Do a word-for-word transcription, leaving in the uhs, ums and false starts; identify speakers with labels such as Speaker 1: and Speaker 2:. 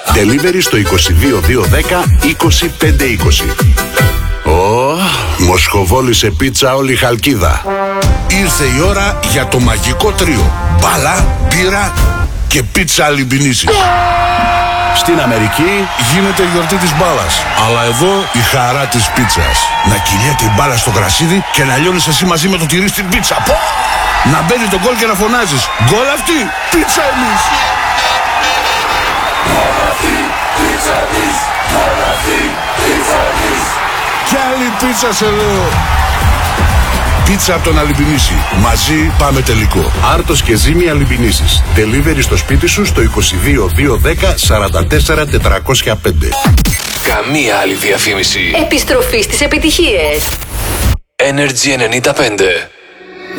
Speaker 1: Delivery στο είκοσι δύο δύο δέκα είκοσι πέντε είκοσι. Ω, μοσχοβόλησε πίτσα όλη η Χαλκίδα.
Speaker 2: Ήρθε η ώρα για το μαγικό τρίο. Μπάλα, μπύρα και πίτσα Αλυμπινίσης.
Speaker 1: Στην Αμερική
Speaker 2: γίνεται η γιορτή της μπάλας, αλλά εδώ η χαρά της πίτσας. Να κυλιέται η μπάλα στο γρασίδι και να λιώνεις εσύ μαζί με το τυρί στην πίτσα. Πω! Να μπαίνει το γκολ και να φωνάζεις γκολ αυτή, πίτσα εμείς.
Speaker 3: Γκολ αυτή, πίτσα εμείς. Γκολ αυτή, πίτσα εμείς.
Speaker 2: Κι άλλη πίτσα σε λέω. Πίτσα από τον Αλυμπινίση. Μαζί πάμε τελικό.
Speaker 1: Άρτος και Ζήμη Αλυμπινίσης. Delivery στο σπίτι σου στο είκοσι δύο δύο δέκα σαράντα τέσσερα τετρακόσια πέντε.
Speaker 4: Καμία άλλη διαφήμιση.
Speaker 5: Επιστροφή στις επιτυχίες.
Speaker 4: Energy ενενήντα πέντε.